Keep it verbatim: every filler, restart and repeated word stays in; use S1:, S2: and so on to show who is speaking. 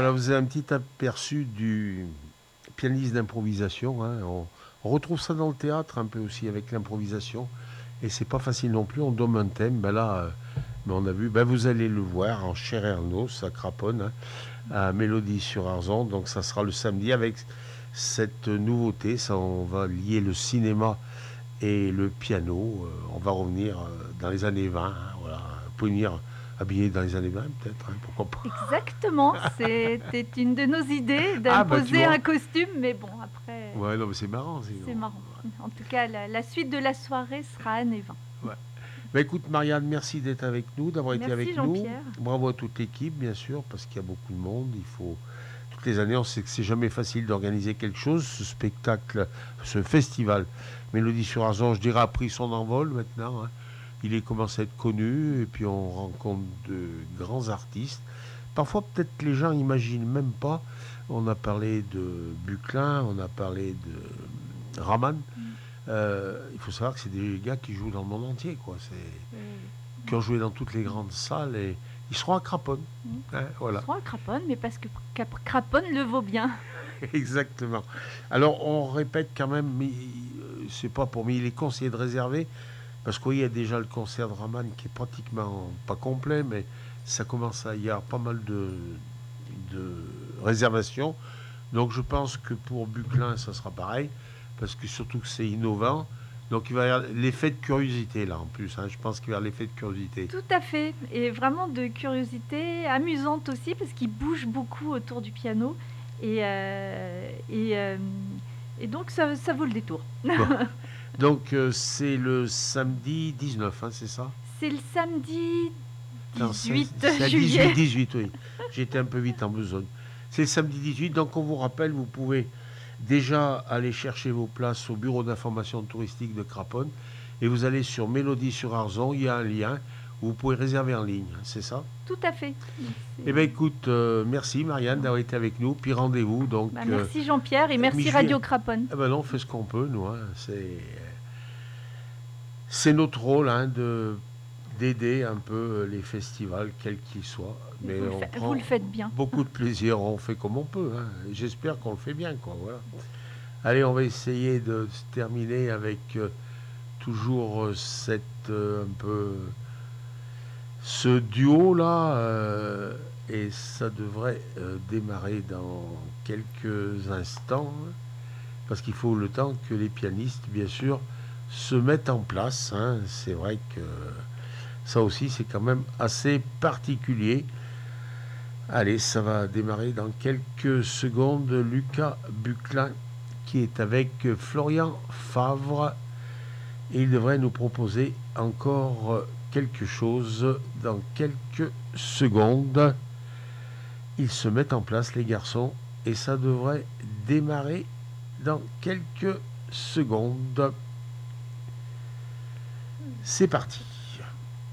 S1: Alors, vous avez un petit aperçu du pianiste d'improvisation. Hein. On, on retrouve ça dans le théâtre un peu aussi avec l'improvisation. Et c'est pas facile non plus. On donne un thème. Ben là, euh, ben on a vu. Ben vous allez le voir en chair et en os. Ça craponne. Hein, à Mélodie sur Arzon. Donc, ça sera le samedi avec cette nouveauté. Ça, on va lier le cinéma et le piano. Euh, on va revenir euh, dans les années vingt. Hein, voilà. Vous pouvez venir habillé dans les années vingt, peut-être. Hein, pourquoi pas.
S2: Exactement, c'était une de nos idées
S1: Ah, bah, tu
S2: d'imposer
S1: vois.
S2: un costume, mais bon, après,
S1: Ouais, non, mais c'est marrant.
S2: c'est
S1: Sinon.
S2: marrant. En tout cas, la, la suite de la soirée sera années vingt.
S1: Ouais. Bah, écoute, Marianne, merci d'être avec nous, d'avoir été
S2: Merci
S1: avec nous.
S2: Jean-Pierre.
S1: Bravo à toute l'équipe, bien sûr, parce qu'il y a beaucoup de monde. Il faut toutes les années, on sait que c'est jamais facile d'organiser quelque chose. Ce spectacle, ce festival, Mélodie sur Arzon, je dirais, a pris son envol maintenant. Hein. Il est commencé à être connu, et puis on rencontre de grands artistes. Parfois, peut-être les gens n'imaginent même pas. On a parlé de Buclin, on a parlé de Raman.
S2: Mm.
S1: Euh, il faut savoir que c'est des gars qui jouent dans le monde entier, quoi. C'est,
S2: Oui.
S1: qui ont joué dans toutes les grandes salles et ils seront à Craponne.
S2: Mm.
S1: Hein, voilà.
S2: Ils seront à Craponne, mais parce que Cap- Craponne le vaut bien.
S1: Exactement. Alors on répète quand même, mais euh, c'est pas pour, mais il est conseillé de réserver parce qu'il y a déjà le concert de Raman qui est pratiquement pas complet, mais ça commence à y avoir pas mal de, de réservations. Donc je pense que pour Buclin, ça sera pareil, parce que surtout que c'est innovant. Donc il va y avoir l'effet de curiosité là en plus. Hein. Je pense qu'il va y avoir l'effet de curiosité.
S2: Tout à fait, et vraiment de curiosité amusante aussi, parce qu'il bouge beaucoup autour du piano, et, euh, et, euh, et donc ça, ça vaut le détour.
S1: Bon. Donc euh, c'est le samedi dix-neuf, hein, c'est ça?
S2: C'est le samedi
S1: Non,
S2: dix-huit
S1: c'est
S2: juillet.
S1: dix-huit, dix-huit, oui. J'étais un peu vite en besogne. C'est le samedi dix-huit, donc on vous rappelle, vous pouvez déjà aller chercher vos places au bureau d'information touristique de Craponne et vous allez sur Mélodie sur Arzon, il y a un lien où vous pouvez réserver en ligne, c'est ça?
S2: Tout à fait.
S1: Eh bien écoute, euh, merci Marianne d'avoir été avec nous, puis rendez-vous donc...
S2: Bah,
S1: euh,
S2: merci Jean-Pierre et merci
S1: Micheline.
S2: Radio Craponne.
S1: Eh ben non, on fait ce qu'on peut, nous, hein. C'est, c'est notre rôle hein, de d'aider un peu les festivals, quels qu'ils soient. Mais
S2: vous, le
S1: on
S2: fa-
S1: prend
S2: vous le faites bien.
S1: beaucoup de plaisir, on fait comme on peut. Hein. J'espère qu'on le fait bien. Quoi, voilà. Allez, on va essayer de se terminer avec euh, toujours euh, cette euh, un peu ce duo là, euh, et ça devrait euh, démarrer dans quelques instants, hein, parce qu'il faut le temps que les pianistes, bien sûr, se mettent en place. Hein. C'est vrai que ça aussi, c'est quand même assez particulier. Allez, ça va démarrer dans quelques secondes. Lucas Buclin qui est avec Florian Favre et il devrait nous proposer encore quelque chose dans quelques secondes. Ils se mettent en place, les garçons, et ça devrait démarrer dans quelques secondes. C'est parti.